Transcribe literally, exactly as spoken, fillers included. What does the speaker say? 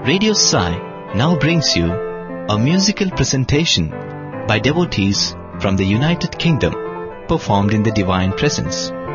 Radio Sai now brings you a musical presentation by devotees from the United Kingdom, performed in the Divine Presence.